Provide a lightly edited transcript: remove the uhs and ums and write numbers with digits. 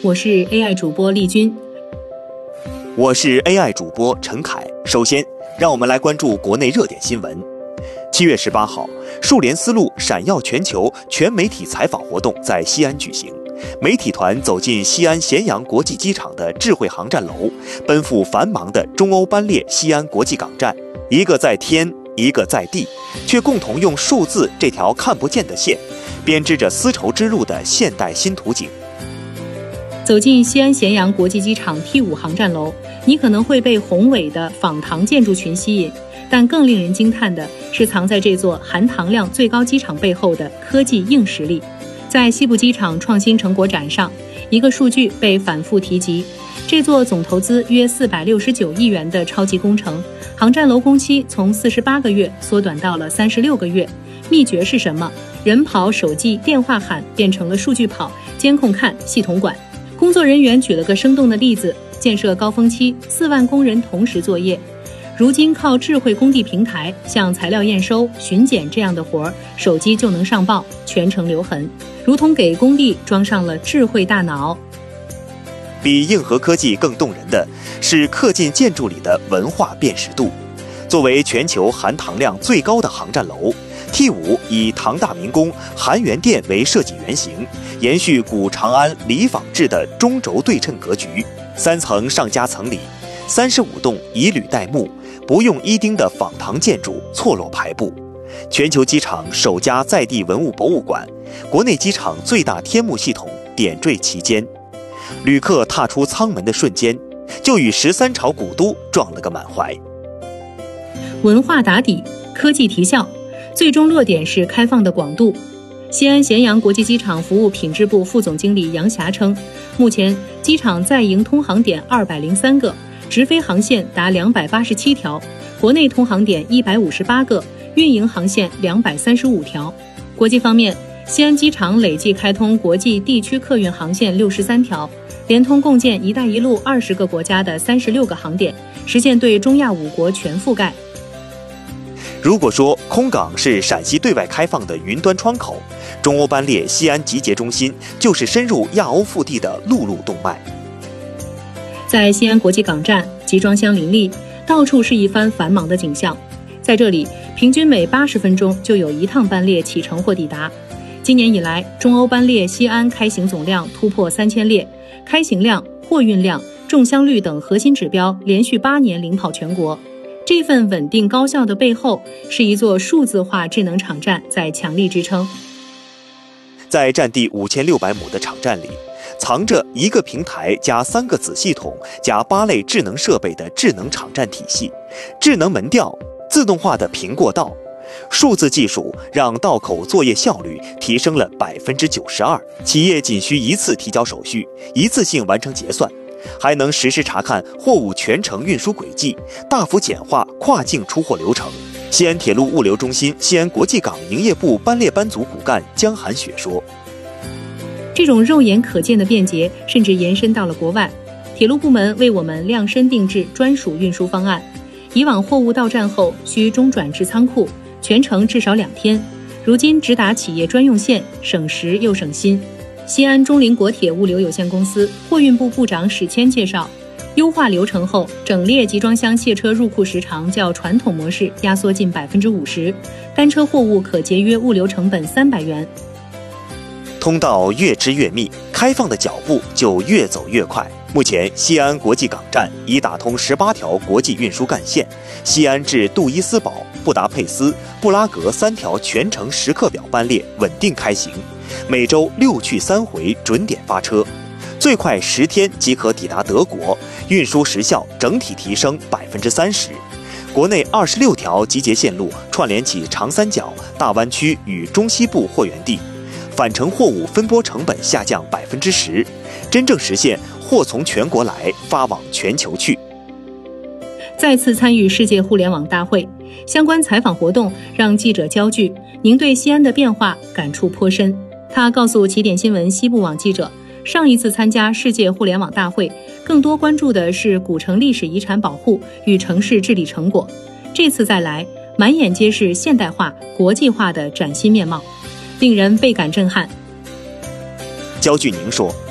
我是 AI 主播丽君。 我是 AI 主播陈凯。首先，让我们来关注国内热点新闻。7月18号，数联丝路闪耀全球全媒体采访活动在西安举行。媒体团走进西安咸阳国际机场的智慧航站楼，奔赴繁忙的中欧班列西安国际港站，一个在天，一个在地，却共同用数字这条看不见的线，编织着丝绸之路的现代新图景。 走进西安咸阳国际机场 T5 航站楼，你可能会被宏伟的仿唐建筑群吸引，但更令人惊叹的是藏在这座含糖量最高机场背后的科技硬实力。在西部机场创新成果展上，一个数据被反复提及：这座总投资约469亿元的超级工程，航站楼工期从48个月缩短到了36个月。秘诀是什么？人跑、手记、电话喊变成了数据跑，监控看，系统管。工作人员举了个生动的例子：建设高峰期，4万工人同时作业。如今靠智慧工地平台，像材料验收、巡检这样的活儿，手机就能上报，全程留痕，如同给工地装上了智慧大脑。 比硬核科技更动人的是刻进建筑里的文化辨识度。作为全球含糖量最高的航站楼， T5 以唐大明宫含元殿为设计原型，延续古长安礼坊制的中轴对称格局，3层上加层里，35栋以履带木，不用一丁的仿唐建筑错落排布。全球机场首家在地文物博物馆，国内机场最大天幕系统点缀其间。旅客踏出舱门的瞬间，就与13朝古都撞了个满怀。 文化打底，科技提效，最终落点是开放的广度。西安咸阳国际机场服务品质部副总经理杨霞称，目前机场在营通航点203个，直飞航线达287条，国内通航点158个，运营航线235条。国际方面，西安机场累计开通国际地区客运航线63条，联通共建“一带一路”20个国家的36个航点，实现对中亚5国全覆盖。 如果说空港是陕西对外开放的云端窗口，中欧班列西安集结中心就是深入亚欧腹地的陆路动脉。 在西安国际港站，集装箱林立，到处是一番繁忙的景象。在这里，平均每80分钟就有一趟班列启程或抵达。今年以来，中欧班列西安开行总量突破3000列，开行量、货运量、重箱率等核心指标连续8年领跑全国。这份稳定高效的背后，是一座数字化智能场站在强力支撑。 在占地5600亩的场站里，藏着一个平台加3个子系统加8类智能设备的智能场站体系，智能门吊、自动化的评过道，数字技术让道口作业效率提升了92%，企业仅需一次提交手续，一次性完成结算，还能实时查看货物全程运输轨迹，大幅简化跨境出货流程。西安铁路物流中心西安国际港营业部班列班组骨干江寒雪说， 这种肉眼可见的便捷甚至延伸到了国外，铁路部门为我们量身定制专属运输方案。以往货物到站后需中转至仓库，全程至少2天，如今直达企业专用线，省时又省心。西安中临国铁物流有限公司货运部部长史谦介绍，优化流程后，整列集装箱卸车入库时长较传统模式压缩近50%，单车货物可节约物流成本300元。 通道越织越密，开放的脚步就越走越快。目前，西安国际港站已打通18条国际运输干线，西安至杜伊斯堡、布达佩斯、布拉格3条全程时刻表班列稳定开行，每周6去3回准点发车，最快10天即可抵达德国，运输时效整体提升30%。国内26条集结线路串联起长三角、大湾区与中西部货源地，返程货物分拨成本下降10%，真正实现货从全国来，发往全球去。 再次参与世界互联网大会，相关采访活动让记者焦距，您对西安的变化感触颇深。他告诉起点新闻西部网记者，上一次参加世界互联网大会，更多关注的是古城历史遗产保护与城市治理成果。这次再来，满眼皆是现代化、国际化的崭新面貌，令人倍感震撼。 焦距宁说，